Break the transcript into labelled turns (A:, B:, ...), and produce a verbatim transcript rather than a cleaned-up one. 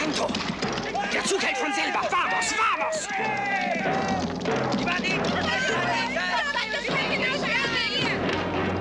A: Lento! Der Zug hält von selber! Vamos, vamos!